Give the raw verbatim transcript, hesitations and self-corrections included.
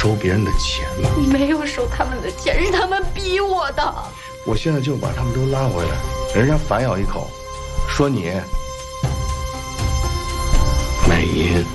收别人的钱吗？ 没有收他们的钱，是他们逼我的。 我现在就把他们都拉回来，人家反咬一口，说你美银。